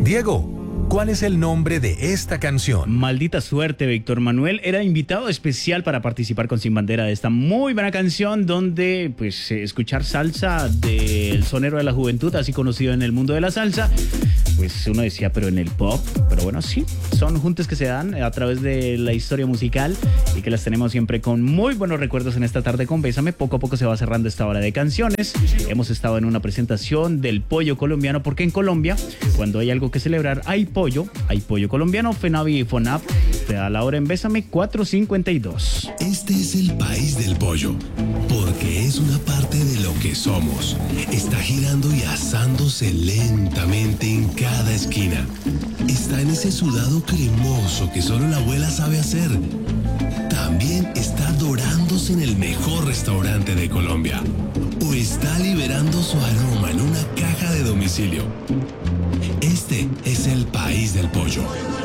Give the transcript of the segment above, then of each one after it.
Diego, ¿cuál es el nombre de esta canción? Maldita suerte, Víctor Manuel era invitado especial para participar con Sin Bandera de esta muy buena canción donde pues escuchar salsa del sonero de la juventud, así conocido en el mundo de la salsa, pues uno decía, pero en el pop, pero bueno, sí, son juntes que se dan a través de la historia musical y que las tenemos siempre con muy buenos recuerdos en esta tarde con Bésame. Poco a poco se va cerrando esta hora de canciones. Hemos estado en una presentación del pollo colombiano, porque en Colombia, cuando hay algo que celebrar, hay pollo colombiano. FENAVI y FONAP te da la hora en Bésame 4:52. Este es el país del pollo, porque es una parte de lo que somos. Está girando y asándose lentamente en cada esquina. Está en ese sudado cremoso que solo la abuela sabe hacer. También está dorándose en el mejor restaurante de Colombia. O está liberando su aroma en una caja de domicilio. Este es el país del pollo.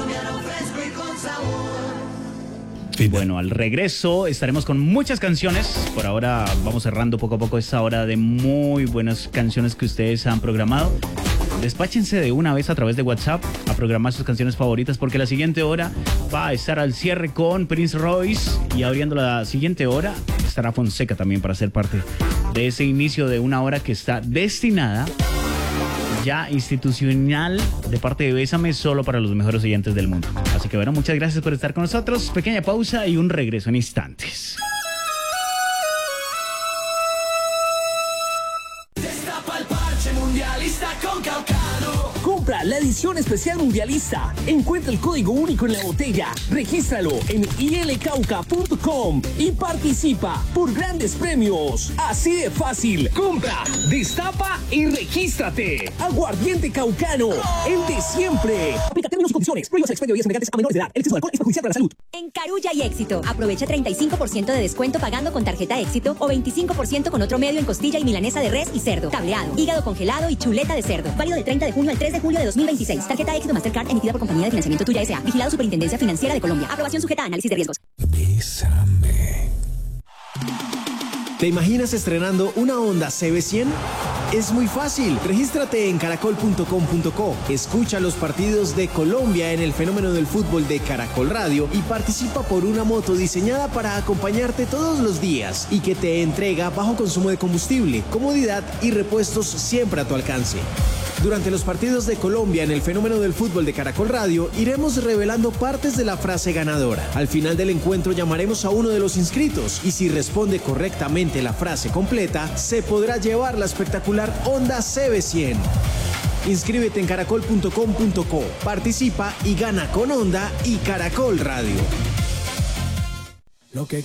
Bueno, al regreso estaremos con muchas canciones. Por ahora vamos cerrando poco a poco esta hora de muy buenas canciones que ustedes han programado. Despáchense de una vez a través de WhatsApp a programar sus canciones favoritas, porque la siguiente hora va a estar al cierre con Prince Royce, y abriendo la siguiente hora estará Fonseca también para ser parte de ese inicio de una hora que está destinada ya institucional de parte de Bésame, solo para los mejores oyentes del mundo. Así que bueno, muchas gracias por estar con nosotros. Pequeña pausa y un regreso en instantes. Destapa el parche mundialista con Caucano. Compra la edición especial mundialista. Encuentra el código único en la botella. Regístralo en ilcauca.com y participa por grandes premios. Así de fácil. Compra, destapa y regístrate. Aguardiente Caucano, el de siempre. Aplica términos y condiciones. Prohíbas el expendio de bebidas embriagantes a menores de edad. El exceso de alcohol es perjudicial para la salud. En Carulla y Éxito, aprovecha 35% de descuento pagando con tarjeta Éxito o 25% con otro medio en costilla y milanesa de res y cerdo, tableado, hígado congelado y chuleta de cerdo. Válido del 30 de junio al 3 de julio de 2026. Tarjeta Éxito Mastercard emitida por Compañía de Financiamiento Tuya S.A. Vigilado Superintendencia Financiera de Colombia. Aprobación sujeta a análisis de riesgos. Bésame. ¿Te imaginas estrenando una Honda CB100? Es muy fácil. Regístrate en caracol.com.co. Escucha los partidos de Colombia en el fenómeno del fútbol de Caracol Radio y participa por una moto diseñada para acompañarte todos los días y que te entrega bajo consumo de combustible, comodidad y repuestos siempre a tu alcance. Durante los partidos de Colombia en el fenómeno del fútbol de Caracol Radio, iremos revelando partes de la frase ganadora. Al final del encuentro llamaremos a uno de los inscritos y si responde correctamente la frase completa, se podrá llevar la espectacular Honda CB100. Inscríbete en caracol.com.co, participa y gana con Honda y Caracol Radio.